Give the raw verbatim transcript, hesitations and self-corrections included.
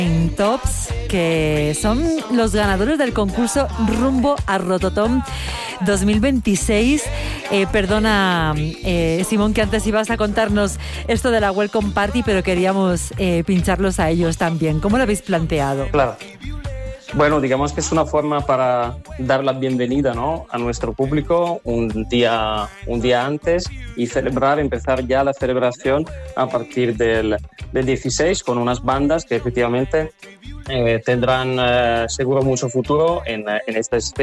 Tops, que son los ganadores del concurso Rumbo a Rototom dos mil veintiséis. Eh, perdona, eh, Simón, que antes ibas a contarnos esto de la Welcome Party, pero queríamos eh, pincharlos a ellos también. ¿Cómo lo habéis planteado? Claro. Bueno, digamos que es una forma para dar la bienvenida, ¿no?, a nuestro público un día, un día antes y celebrar, empezar ya la celebración a partir del, del dieciséis con unas bandas que efectivamente eh, tendrán eh, seguro mucho futuro en, en esta esfera.